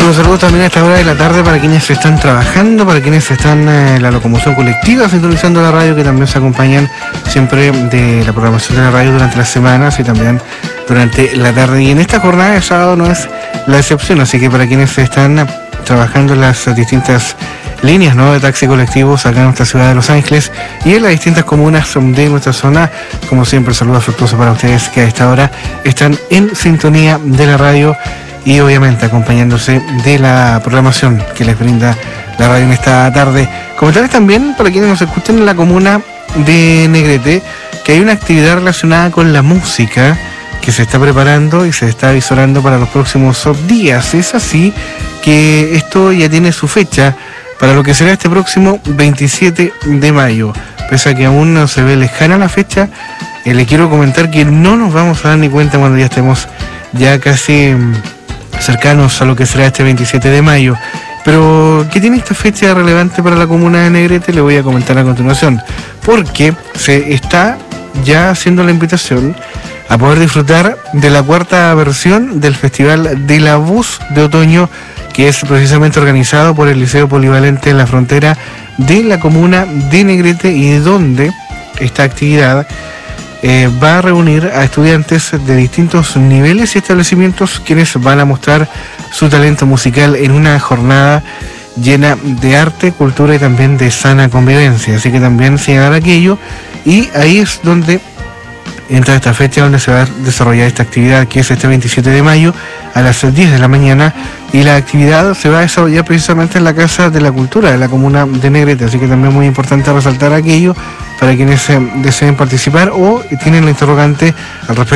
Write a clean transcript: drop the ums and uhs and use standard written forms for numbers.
Bueno, saludos también a esta hora de la tarde para quienes están trabajando, para quienes están en la locomoción colectiva, sintonizando la radio, que también se acompañan siempre de la programación de la radio durante las semanas y también durante la tarde. Y en esta jornada de sábado no es la excepción, así que para quienes están trabajando en las distintas líneas, ¿no?, de taxi colectivos acá en nuestra ciudad de Los Ángeles y en las distintas comunas de nuestra zona, como siempre, saludos afectuosos para ustedes que a esta hora están en sintonía de la radio y obviamente acompañándose de la programación que les brinda la radio en esta tarde. Comentarles también, para quienes nos escuchan en la comuna de Negrete, que hay una actividad relacionada con la música que se está preparando y se está avisorando para los próximos días. Es así que esto ya tiene su fecha para lo que será este próximo 27 de mayo. Pese a que aún no se ve lejana la fecha, le quiero comentar que no nos vamos a dar ni cuenta cuando ya estemos ya casi cercanos a lo que será este 27 de mayo. Pero, ¿qué tiene esta fecha relevante para la comuna de Negrete? Le voy a comentar a continuación. Porque se está ya haciendo la invitación a poder disfrutar de la cuarta versión del Festival de la Bus de Otoño, que es precisamente organizado por el Liceo Polivalente en la frontera de la comuna de Negrete, y donde esta actividad va a reunir a estudiantes de distintos niveles y establecimientos, quienes van a mostrar su talento musical en una jornada llena de arte, cultura y también de sana convivencia. Así que también señalar aquello, y ahí es donde entra esta fecha donde se va a desarrollar esta actividad, que es este 27 de mayo a las 10 de la mañana, y la actividad se va a desarrollar precisamente en la Casa de la Cultura de la comuna de Negrete. Así que también muy importante resaltar aquello para quienes deseen participar o tienen la interrogante al respecto